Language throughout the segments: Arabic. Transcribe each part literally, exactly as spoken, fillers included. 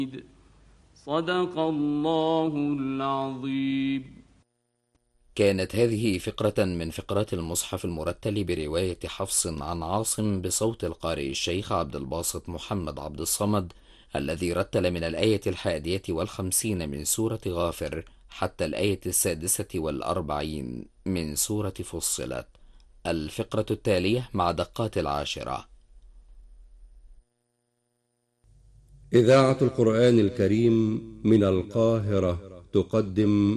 صدق الله العظيم. كانت هذه فقرة من فقرات المصحف المرتل برواية حفص عن عاصم بصوت القارئ الشيخ عبد الباسط محمد عبد الصمد، الذي رتل من الآية الحادية والخمسين من سورة غافر حتى الآية السادسة والأربعين من سورة فصلت. الفقرة التالية مع دقات العاشرة. إذاعة القرآن الكريم من القاهرة تقدم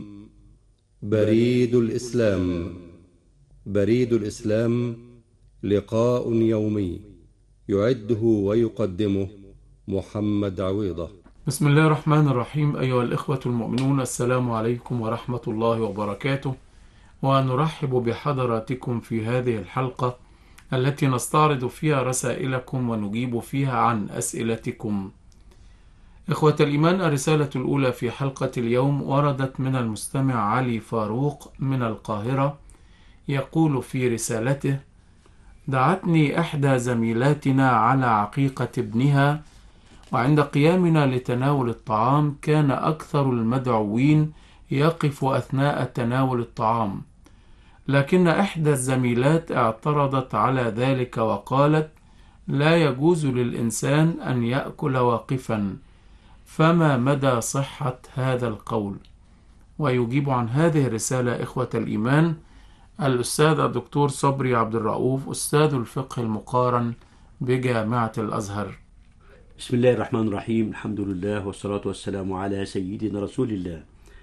بريد الإسلام. بريد الإسلام لقاء يومي يعده ويقدمه محمد عويضة. بسم الله الرحمن الرحيم. أيها الإخوة المؤمنون، السلام عليكم ورحمة الله وبركاته، ونرحب بحضراتكم في هذه الحلقة التي نستعرض فيها رسائلكم ونجيب فيها عن أسئلتكم. إخوة الإيمان، الرسالة الأولى في حلقة اليوم وردت من المستمع علي فاروق من القاهرة. يقول في رسالته: دعتني إحدى زميلاتنا على عقيقة ابنها، وعند قيامنا لتناول الطعام كان أكثر المدعوين يقف أثناء تناول الطعام، لكن إحدى الزميلات اعترضت على ذلك وقالت: لا يجوز للإنسان أن يأكل واقفا، فما مدى صحة هذا القول؟ ويجيب عن هذه الرسالة إخوة الإيمان الأستاذ الدكتور صبري عبد الرؤوف، أستاذ الفقه المقارن بجامعة الأزهر. بسم الله الرحمن الرحيم. الحمد لله والصلاة والسلام على سيدنا رسول الله.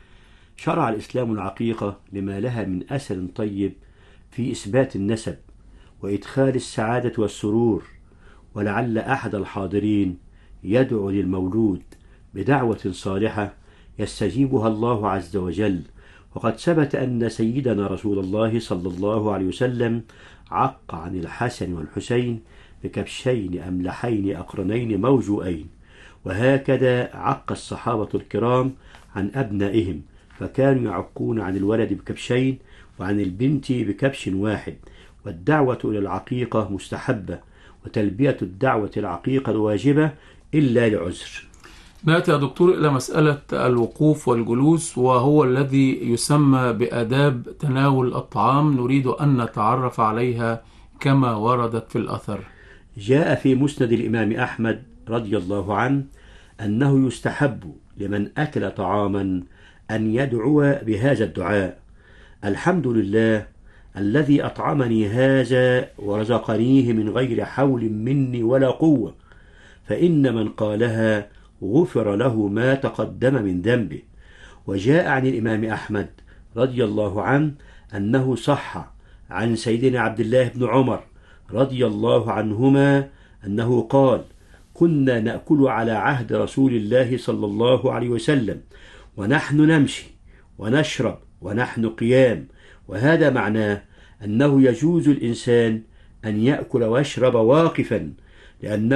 شرع الإسلام العقيقة لما لها من أثر طيب في إثبات النسب وإدخال السعادة والسرور، ولعل أحد الحاضرين يدعو للمولود بدعوة صالحة يستجيبها الله عز وجل. وقد ثبت أن سيدنا رسول الله صلى الله عليه وسلم عق عن الحسن والحسين بكبشين أملحين أقرنين موجوئين، وهكذا عق الصحابة الكرام عن أبنائهم، فكانوا يعقون عن الولد بكبشين وعن البنت بكبش واحد. والدعوة إلى العقيقة مستحبة، وتلبية الدعوة العقيقة واجبة إلا لعذر. نأتي يا دكتور إلى مسألة الوقوف والجلوس، وهو الذي يسمى بآداب تناول الطعام، نريد أن نتعرف عليها كما وردت في الأثر. جاء في مسند الإمام أحمد رضي الله عنه أنه يستحب لمن أكل طعاما أن يدعو بهذا الدعاء: الحمد لله الذي أطعمني هذا ورزقنيه من غير حول مني ولا قوة، فإن من قالها غفر له ما تقدم من ذنبه. وجاء عن الإمام أحمد رضي الله عنه أنه صح عن سيدنا عبد الله بن عمر رضي الله عنهما أنه قال: كنا نأكل على عهد رسول الله صلى الله عليه وسلم ونحن نمشي ونشرب ونحن قيام. وهذا معناه أنه يجوز الإنسان أن يأكل ويشرب واقفا، لأنه